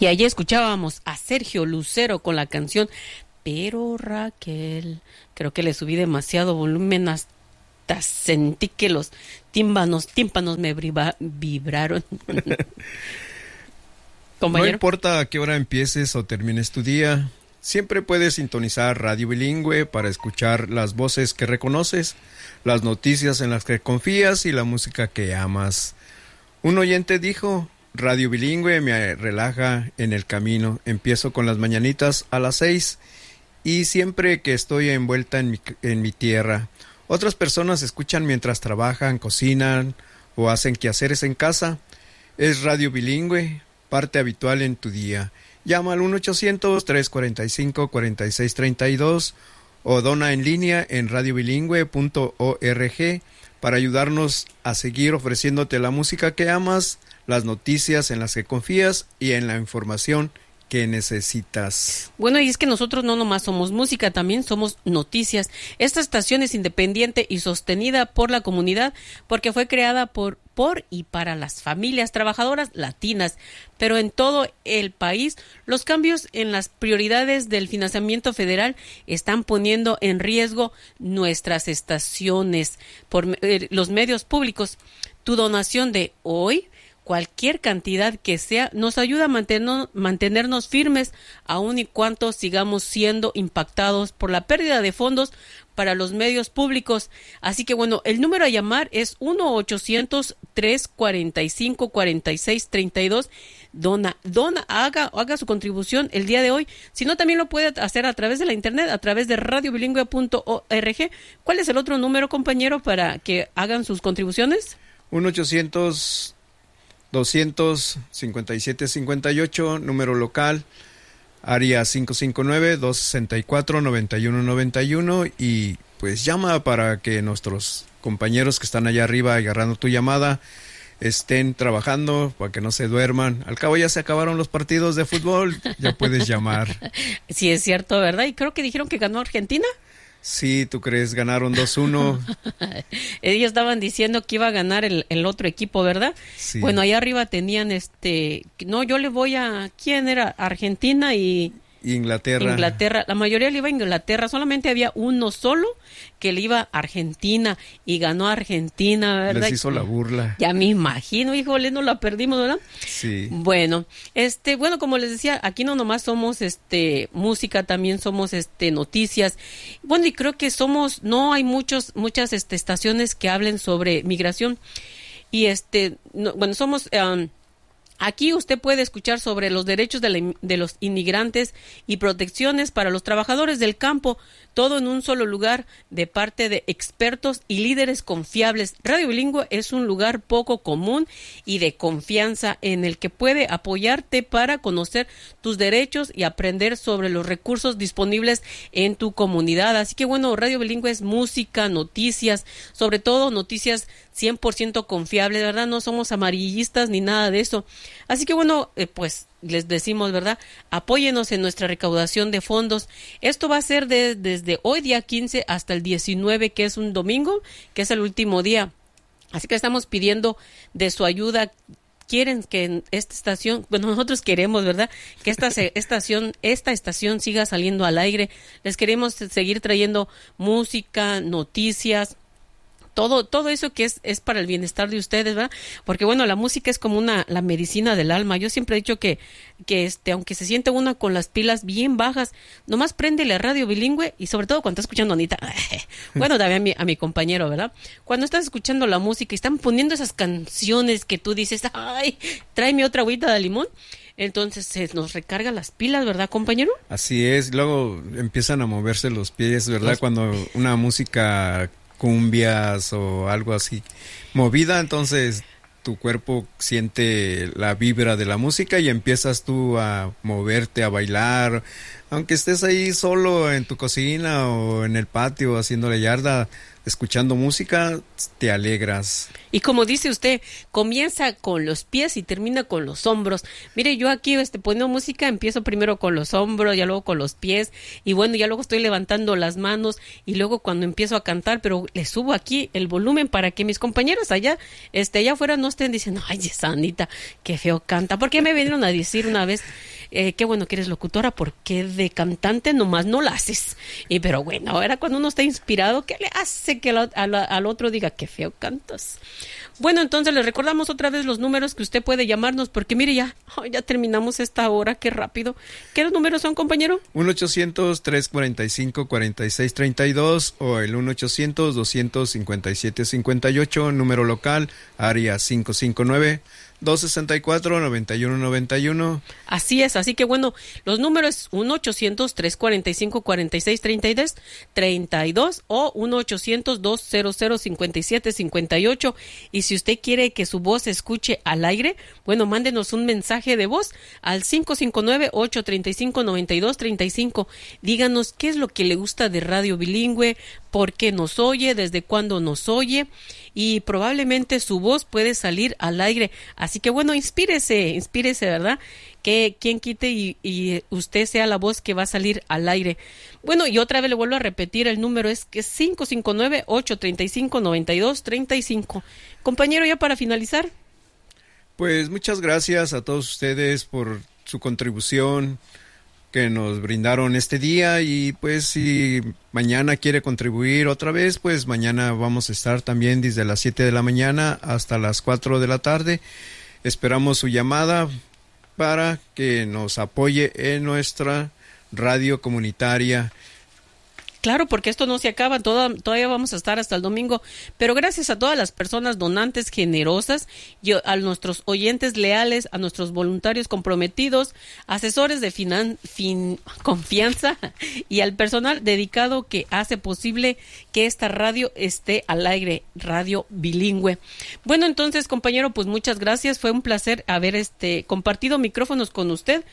Y allí escuchábamos a Sergio Lucero con la canción Pero Raquel. Creo que le subí demasiado volumen, hasta sentí que los tímpanos me vibraron. No importa a qué hora empieces o termines tu día, siempre puedes sintonizar Radio Bilingüe para escuchar las voces que reconoces, las noticias en las que confías y la música que amas. Un oyente dijo: Radio Bilingüe me relaja en el camino. Empiezo con las mañanitas a las 6 y siempre que estoy envuelta en mi tierra. Otras personas escuchan mientras trabajan, cocinan o hacen quehaceres en casa. Es Radio Bilingüe, parte habitual en tu día. Llama al 1-800-345-4632 o dona en línea en radiobilingüe.org para ayudarnos a seguir ofreciéndote la música que amas, las noticias en las que confías y en la información que necesitas. Bueno, y es que nosotros no nomás somos música, también somos noticias. Esta estación es independiente y sostenida por la comunidad porque fue creada por y para las familias trabajadoras latinas. Pero en todo el país, los cambios en las prioridades del financiamiento federal están poniendo en riesgo nuestras estaciones por los medios públicos. Tu donación de hoy, cualquier cantidad que sea, nos ayuda a mantenernos firmes, aun y cuando sigamos siendo impactados por la pérdida de fondos para los medios públicos. Así que bueno, el número a llamar es 1-800-345-4632. Haga su contribución el día de hoy. Si no, también lo puede hacer a través de la internet, a través de radiobilingüe.org. ¿Cuál es el otro número, compañero, para que hagan sus contribuciones? 1-800-257-58, número local, área 559-264-9191, y pues llama para que nuestros compañeros que están allá arriba agarrando tu llamada estén trabajando, para que no se duerman. Al cabo ya se acabaron los partidos de fútbol, ya puedes llamar. Sí, es cierto, ¿verdad? Y creo que dijeron que ganó Argentina. Sí, ¿tú crees? Ganaron 2-1. Ellos estaban diciendo que iba a ganar el otro equipo, ¿verdad? Sí. Bueno, allá arriba tenían no, yo le voy a, ¿quién era? Argentina y Inglaterra. La mayoría le iba a Inglaterra, solamente había uno solo que le iba a Argentina y ganó Argentina, ¿verdad? Les hizo la burla. Ya me imagino, híjole, no la perdimos, ¿verdad? Sí. Bueno, como les decía, aquí no nomás somos música, también somos noticias. Bueno, y creo que no hay muchas estaciones que hablen sobre migración. Y somos aquí usted puede escuchar sobre los derechos de los inmigrantes y protecciones para los trabajadores del campo, todo en un solo lugar, de parte de expertos y líderes confiables. Radio Bilingüe es un lugar poco común y de confianza en el que puede apoyarte para conocer tus derechos y aprender sobre los recursos disponibles en tu comunidad. Así que bueno, Radio Bilingüe es música, noticias, sobre todo noticias 100% confiables, ¿verdad? No somos amarillistas ni nada de eso. Así que bueno, pues les decimos, ¿verdad? Apóyenos en nuestra recaudación de fondos. Esto va a ser desde hoy, día 15, hasta el 19, que es un domingo, que es el último día. Así que estamos pidiendo de su ayuda. Quieren que en esta estación, bueno, nosotros queremos, ¿verdad?, que esta estación siga saliendo al aire. Les queremos seguir trayendo música, noticias, todo eso que es para el bienestar de ustedes, ¿verdad? Porque bueno, la música es como la medicina del alma. Yo siempre he dicho que aunque se siente una con las pilas bien bajas, nomás préndele a Radio Bilingüe, y sobre todo cuando estás escuchando a Anita, bueno, también a mi compañero, ¿verdad? Cuando estás escuchando la música y están poniendo esas canciones que tú dices, ay, tráeme otra agüita de limón, entonces se nos recarga las pilas, ¿verdad, compañero? Así es, luego empiezan a moverse los pies, ¿verdad? Cuando una música cumbias o algo así movida, entonces tu cuerpo siente la vibra de la música y empiezas tú a moverte, a bailar, aunque estés ahí solo en tu cocina o en el patio haciendo la yarda, escuchando música, te alegras. Y como dice usted, comienza con los pies y termina con los hombros. Mire, yo aquí poniendo música, empiezo primero con los hombros, ya luego con los pies, y bueno, ya luego estoy levantando las manos, y luego cuando empiezo a cantar, pero le subo aquí el volumen para que mis compañeros allá afuera no estén diciendo, ay, esa Anita, qué feo canta. Porque me vinieron a decir una vez, qué bueno que eres locutora, porque de cantante nomás no la haces. Pero bueno, ahora cuando uno está inspirado, ¿qué le hace que al otro diga qué feo cantas? Bueno, entonces les recordamos otra vez los números que usted puede llamarnos, porque mire, ya terminamos esta hora, qué rápido. ¿Qué números son, compañero? 1-800-345-4632 o el 1-800-257-58, número local, área 559-264-9191. Así es, así que bueno, los números 1-800-345-4632 o 1-800-200-5758. Y si usted quiere que su voz se escuche al aire, bueno, mándenos un mensaje de voz al 559-835-9235. Díganos qué es lo que le gusta de Radio Bilingüe, por qué nos oye, desde cuándo nos oye, y probablemente su voz puede salir al aire. Así que bueno, inspírese, ¿verdad? Que quien quite y usted sea la voz que va a salir al aire. Bueno, y otra vez le vuelvo a repetir, el número es que 559-835-9235. Compañero, ya para finalizar. Pues muchas gracias a todos ustedes por su contribución que nos brindaron este día, y pues si mañana quiere contribuir otra vez, pues mañana vamos a estar también desde las 7 de la mañana hasta las 4 de la tarde. Esperamos su llamada para que nos apoye en nuestra radio comunitaria. Claro, porque esto no se acaba, todavía vamos a estar hasta el domingo, pero gracias a todas las personas donantes generosas, a nuestros oyentes leales, a nuestros voluntarios comprometidos, asesores de confianza y al personal dedicado que hace posible que esta radio esté al aire, Radio Bilingüe. Bueno, entonces, compañero, pues muchas gracias, fue un placer haber compartido micrófonos con usted.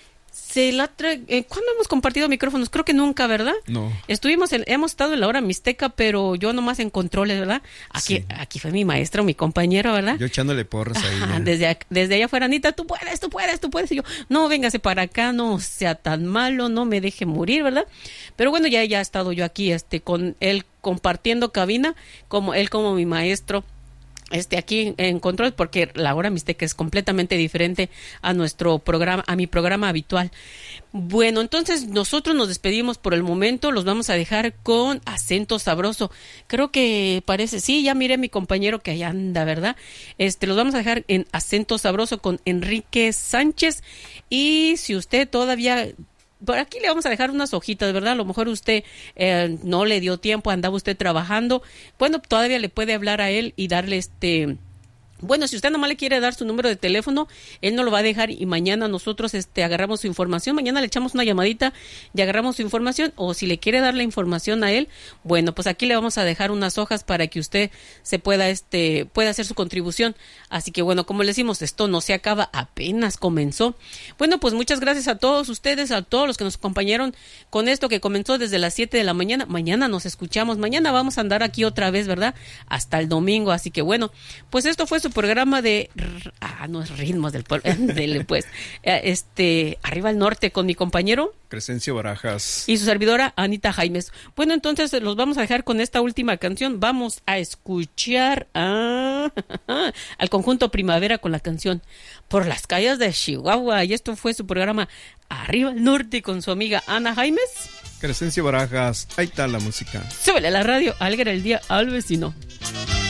¿Cuándo hemos compartido micrófonos? Creo que nunca, ¿verdad? No. Hemos estado en la hora mixteca, pero yo nomás en controles, ¿verdad? Aquí fue mi maestro, mi compañero, ¿verdad? Yo echándole porras ahí. Desde allá afuera, Anita, tú puedes. Y yo, no, véngase para acá, no sea tan malo, no me deje morir, ¿verdad? Pero bueno, ya he estado yo aquí, con él compartiendo cabina, como mi maestro. Aquí en control, porque la hora mixteca es completamente diferente a nuestro programa, a mi programa habitual. Bueno, entonces nosotros nos despedimos por el momento, los vamos a dejar con Acento Sabroso. Creo que parece, sí, ya miré a mi compañero que allá anda, ¿verdad? Los vamos a dejar en Acento Sabroso con Enrique Sánchez, y si usted todavía... Por aquí le vamos a dejar unas hojitas, ¿verdad? A lo mejor usted no le dio tiempo, andaba usted trabajando. Bueno, todavía le puede hablar a él y darle Bueno, si usted nomás le quiere dar su número de teléfono, él no lo va a dejar, y mañana nosotros agarramos su información. Mañana le echamos una llamadita y agarramos su información, o si le quiere dar la información a él, bueno, pues aquí le vamos a dejar unas hojas para que usted se pueda hacer su contribución. Así que bueno, como le decimos, esto no se acaba, apenas comenzó. Bueno, pues muchas gracias a todos ustedes, a todos los que nos acompañaron con esto que comenzó desde las 7 de la mañana. Mañana nos escuchamos, mañana vamos a andar aquí otra vez, ¿verdad? Hasta el domingo. Así que bueno, pues esto fue su programa de Ritmos del Pueblo, pues, Arriba al Norte, con mi compañero Crescencio Barajas y su servidora Anita Jaimes. Bueno, entonces los vamos a dejar con esta última canción. Vamos a escuchar al conjunto Primavera con la canción Por las calles de Chihuahua, y esto fue su programa Arriba al Norte con su amiga Ana Jaimes. Crescencio Barajas, ahí está la música. Súbele a la radio, alegra el día al vecino.